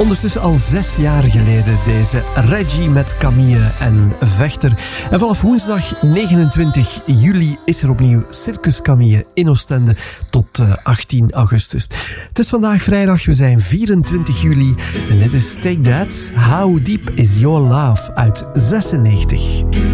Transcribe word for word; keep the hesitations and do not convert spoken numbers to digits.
Ondertussen al zes jaar geleden deze Reggie met Camille en Vechter. En vanaf woensdag negenentwintig juli is er opnieuw Circus Camille in Oostende tot uh, achttien augustus. Het is vandaag vrijdag, we zijn vierentwintig juli en dit is Take That, How Deep Is Your Love uit zesennegentig.